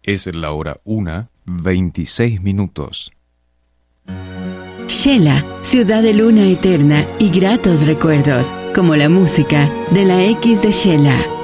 Es la hora 1:26. Shela, ciudad de luna eterna y gratos recuerdos, como la música de la X de Shela.